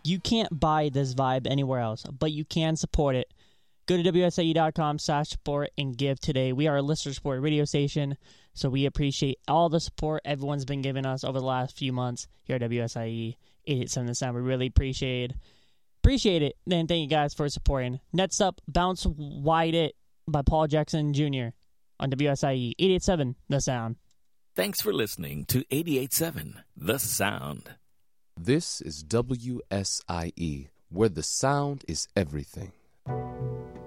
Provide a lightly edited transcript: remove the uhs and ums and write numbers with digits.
You can't buy this vibe anywhere else, but you can support it. Go to WSIE.com/support and give today. We are a listener-supported radio station, so we appreciate all the support everyone's been giving us over the last few months here at WSIE 887 The Sound. We really appreciate it. And thank you guys for supporting. Next up, Bounce Wide It by Paul Jackson Jr. on WSIE 887 The Sound. Thanks for listening to 88.7 The Sound. This is WSIE, where the sound is everything.